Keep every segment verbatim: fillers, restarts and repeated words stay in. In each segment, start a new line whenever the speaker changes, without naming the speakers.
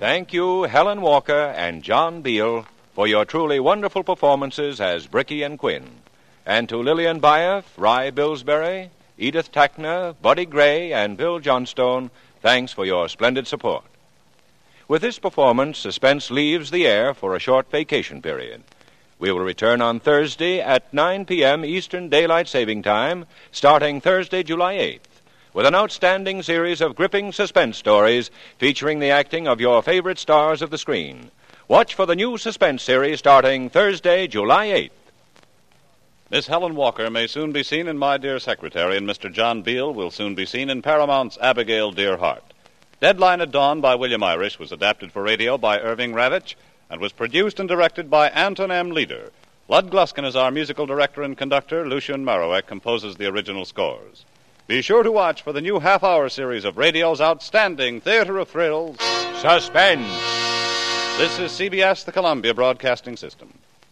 Thank you, Helen Walker and John Beal, for your truly wonderful performances as Bricky and Quinn. And to Lillian Byeth, Rye Billsbury, Edith Tackner, Buddy Gray, and Bill Johnstone, thanks for your splendid support. With this performance, Suspense leaves the air for a short vacation period. We will return on Thursday at nine p.m. Eastern Daylight Saving Time, starting Thursday, July eighth, with an outstanding series of gripping suspense stories featuring the acting of your favorite stars of the screen. Watch for the new Suspense series starting Thursday, July eighth.
Miss Helen Walker may soon be seen in My Dear Secretary, and Mister John Beal will soon be seen in Paramount's Abigail, Dear Heart. Deadline at Dawn by William Irish was adapted for radio by Irving Ravitch and was produced and directed by Anton M. Leader. Lud Gluskin is our musical director and conductor. Lucien Marowek composes the original scores. Be sure to watch for the new half-hour series of radio's outstanding theater of thrills, Suspense. This is C B S, the Columbia Broadcasting System.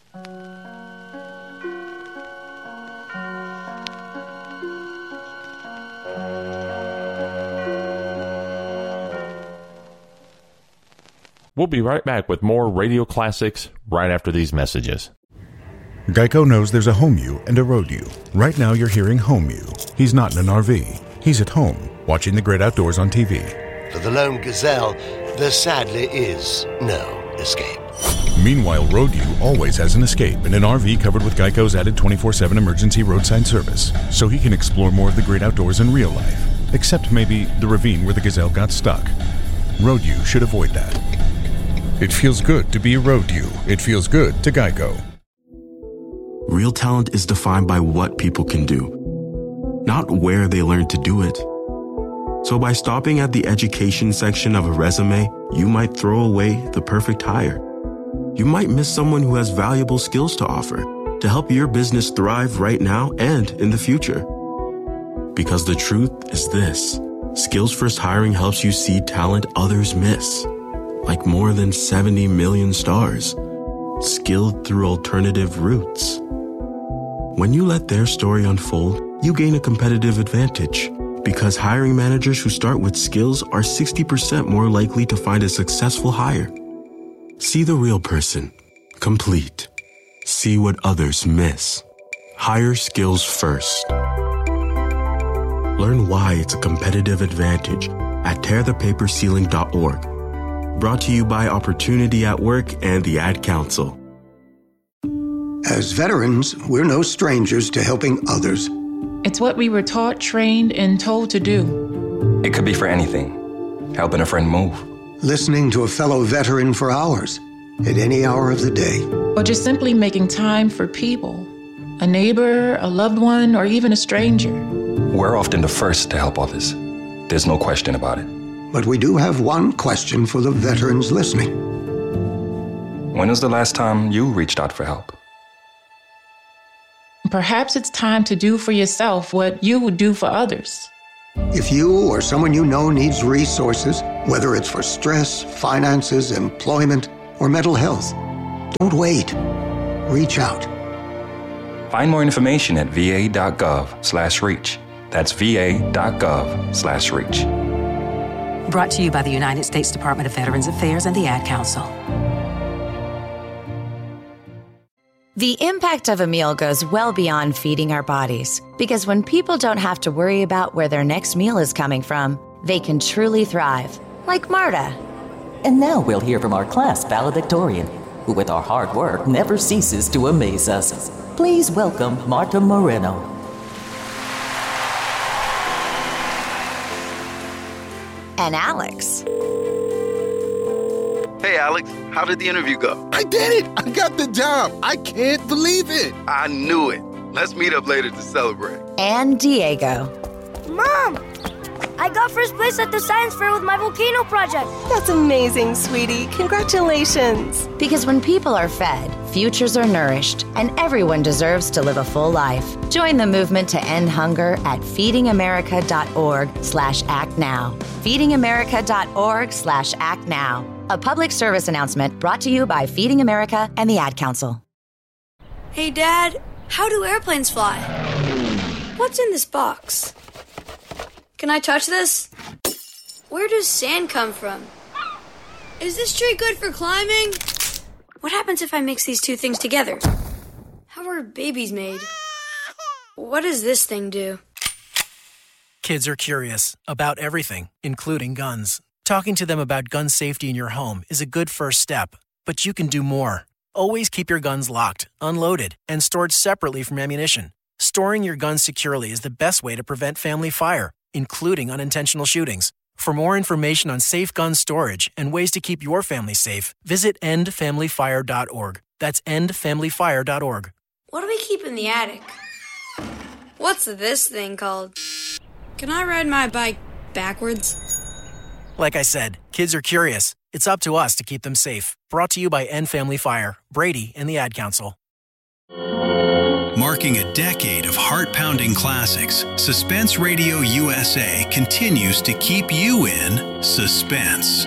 We'll be right back with more radio classics right after these messages.
Geico knows there's a home you and a road you. Right now you're hearing home you. He's not in an R V. He's at home, watching the great outdoors on T V.
For the lone gazelle, there sadly is no escape.
Meanwhile, road you always has an escape in an R V covered with Geico's added twenty-four seven emergency roadside service, so he can explore more of the great outdoors in real life, except maybe the ravine where the gazelle got stuck. Road you should avoid that. It feels good to be a road you. It feels good to Geico.
Real talent is defined by what people can do, not where they learn to do it. So by stopping at the education section of a resume, you might throw away the perfect hire. You might miss someone who has valuable skills to offer to help your business thrive right now and in the future. Because the truth is this: Skills First Hiring helps you see talent others miss. Like more than seventy million stars, skilled through alternative routes. When you let their story unfold, you gain a competitive advantage because hiring managers who start with skills are sixty percent more likely to find a successful hire. See the real person, complete. See what others miss. Hire skills first. Learn why it's a competitive advantage at tear the paper ceiling dot org. Brought to you by Opportunity at Work and the Ad Council.
As veterans, we're no strangers to helping others.
It's what we were taught, trained, and told to do.
It could be for anything. Helping a friend move.
Listening to a fellow veteran for hours, at any hour of the day.
Or just simply making time for people. A neighbor, a loved one, or even a stranger.
We're often the first to help others. There's no question about it.
But we do have one question for the veterans listening.
When was the last time you reached out for help?
Perhaps it's time to do for yourself what you would do for others.
If you or someone you know needs resources, whether it's for stress, finances, employment, or mental health, don't wait. Reach out.
Find more information at va.gov slash reach. That's va.gov slash reach.
Brought to you by the United States Department of Veterans Affairs and the Ad Council.
The impact of a meal goes well beyond feeding our bodies, because when people don't have to worry about where their next meal is coming from, they can truly thrive, like Marta.
And now we'll hear from our class valedictorian, who with our hard work never ceases to amaze us. Please welcome Marta Moreno.
And Alex.
Hey, Alex, how did the interview go?
I did it! I got the job! I can't believe it!
I knew it. Let's meet up later to celebrate.
And Diego.
Mom! I got first place at the science fair with my volcano project.
That's amazing, sweetie. Congratulations.
Because when people are fed, futures are nourished, and everyone deserves to live a full life. Join the movement to end hunger at feedingamerica.org slash act now. feedingamerica.org slash act now. A public service announcement brought to you by Feeding America and the Ad Council.
Hey, Dad, how do airplanes fly? What's in this box? Can I touch this? Where does sand come from? Is this tree good for climbing? What happens if I mix these two things together? How are babies made? What does this thing do?
Kids are curious about everything, including guns. Talking to them about gun safety in your home is a good first step, but you can do more. Always keep your guns locked, unloaded, and stored separately from ammunition. Storing your guns securely is the best way to prevent family fire, including unintentional shootings. For more information on safe gun storage and ways to keep your family safe, visit end family fire dot org. That's end family fire dot org.
What do we keep in the attic? What's this thing called? Can I ride my bike backwards?
Like I said, kids are curious. It's up to us to keep them safe. Brought to you by End Family Fire, Brady, and the Ad Council.
Marking a decade of heart-pounding classics, Suspense Radio U S A continues to keep you in suspense.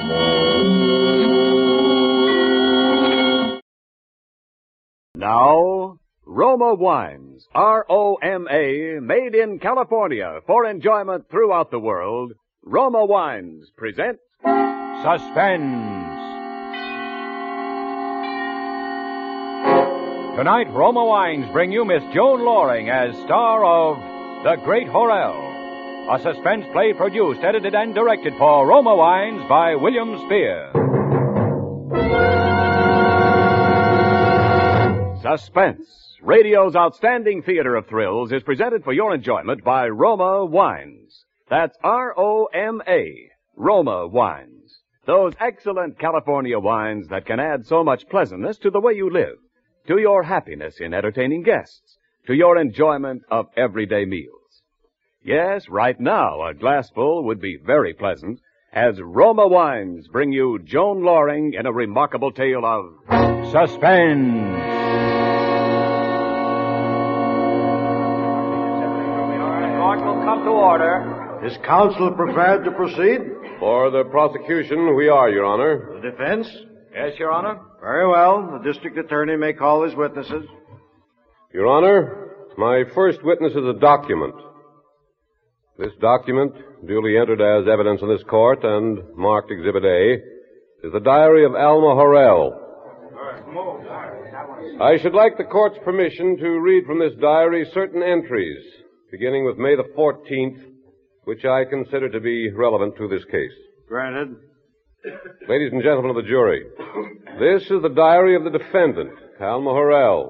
Now, Roma Wines, R O M A, made in California for enjoyment throughout the world. Roma Wines present
Suspense. Tonight, Roma Wines bring you Miss Joan Loring as star of The Great Horrell, a suspense play produced, edited, and directed for Roma Wines by William Spear.
Suspense, radio's outstanding theater of thrills, is presented for your enjoyment by Roma Wines. That's R O M A, Roma Wines. Those excellent California wines that can add so much pleasantness to the way you live, to your happiness in entertaining guests, to your enjoyment of everyday meals. Yes, right now, a glassful would be very pleasant as Roma Wines bring you Joan Loring in a remarkable tale of
Suspense.
Court will come to order.
Is counsel prepared to proceed?
For the prosecution, we are, Your Honor.
The defense?
Yes, Your Honor.
Very well. The district attorney may call his witnesses.
Your Honor, my first witness is a document. This document, duly entered as evidence in this court and marked Exhibit A, is the diary of Alma Horrell. I should like the court's permission to read from this diary certain entries, beginning with May the fourteenth, which I consider to be relevant to this case.
Granted.
Ladies and gentlemen of the jury, this is the diary of the defendant, Alma Horrell.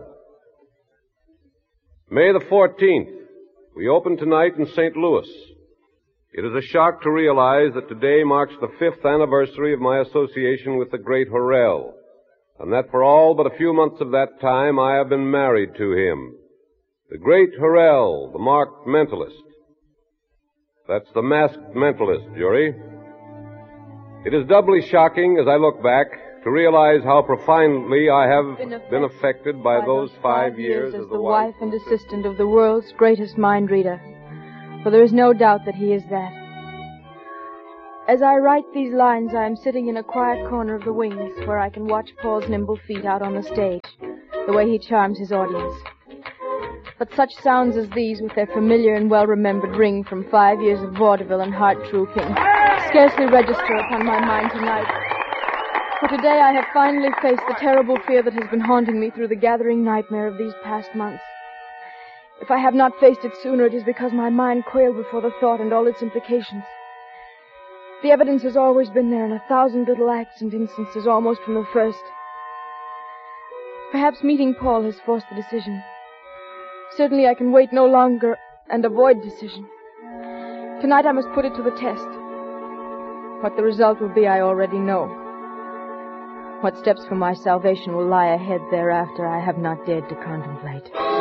May the fourteenth. We open tonight in Saint Louis. It is a shock to realize that today marks the fifth anniversary of my association with the great Horrell, and that for all but a few months of that time I have been married to him. The great Horrell, the marked mentalist. That's the masked mentalist, jury. It is doubly shocking as I look back to realize how profoundly I have been affected, been affected by, by those five, five years,
years
as
the wife and assistant of the world's greatest mind reader. For there is no doubt that he is that. As I write these lines, I am sitting in a quiet corner of the wings where I can watch Paul's nimble feet out on the stage, the way he charms his audience. But such sounds as these, with their familiar and well-remembered ring from five years of vaudeville and heart-trooping, scarcely register upon my mind tonight. For today I have finally faced the terrible fear that has been haunting me through the gathering nightmare of these past months. If I have not faced it sooner, it is because my mind quailed before the thought and all its implications. The evidence has always been there in a thousand little acts and instances almost from the first. Perhaps meeting Paul has forced the decision. Certainly I can wait no longer and avoid decision. Tonight I must put it to the test. What the result will be, I already know. What steps for my salvation will lie ahead thereafter, I have not dared to contemplate.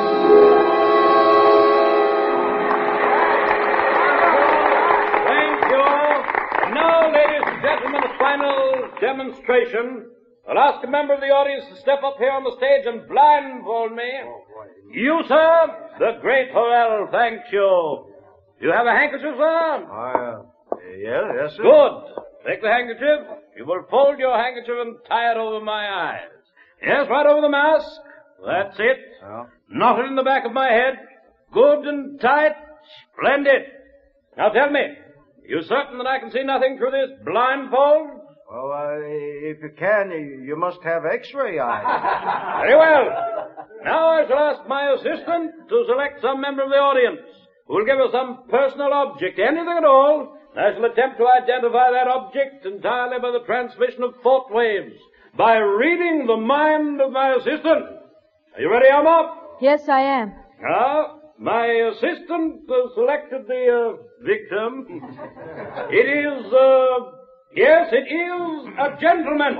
Thank you. And now, ladies and gentlemen, the final demonstration. I'll ask a member of the audience to step up here on the stage and blindfold me. You, sir, the great Horrell, thanks you. You have a handkerchief, sir?
Uh, yeah, yes, sir.
Good. Take the handkerchief. You will fold your handkerchief and tie it over my eyes. Yes, right over the mask. That's it.
Yeah.
Knot it in the back of my head. Good and tight. Splendid. Now tell me, are you certain that I can see nothing through this blindfold?
Well, uh, if you can, you, you must have x-ray eyes.
Very well. Now I shall ask my assistant to select some member of the audience who will give us some personal object, anything at all. I shall attempt to identify that object entirely by the transmission of thought waves, by reading the mind of my assistant. Are you ready, Alma?
Yes, I am.
Now, my assistant uh, selected the uh, victim. It is, uh, yes, it is a gentleman.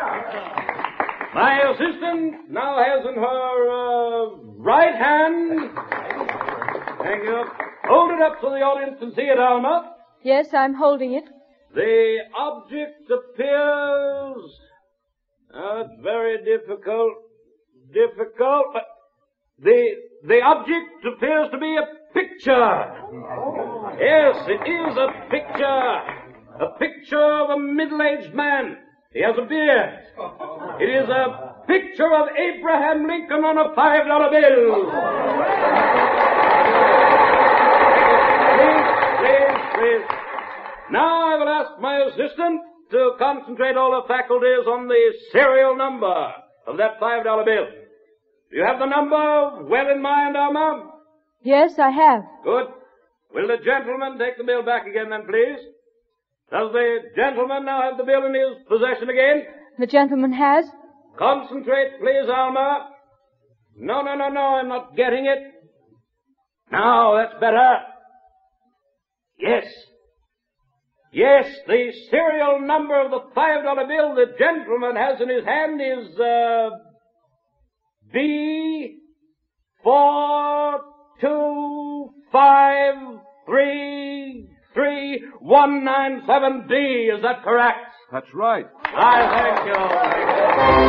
My assistant now has in her uh, right hand, thank you, hold it up so the audience can see it, Alma.
Yes, I'm holding it.
The object appears, uh, it's very difficult, difficult, but the, the object appears to be a picture. Yes, it is a picture, a picture of a middle-aged man. He has a beard. It is a picture of Abraham Lincoln on a five dollar bill. Please, please, please. Now I will ask my assistant to concentrate all her faculties on the serial number of that five dollar bill. Do you have the number well in mind, Alma?
Yes, I have.
Good. Will the gentleman take the bill back again then, please? Does the gentleman now have the bill in his possession again?
The gentleman has.
Concentrate, please, Alma. No, no, no, no, I'm not getting it. Now, that's better. Yes. Yes, the serial number of the five dollar bill the gentleman has in his hand is, uh, B four two five three three one nine seven D. Is that correct?
That's right.
I thank you.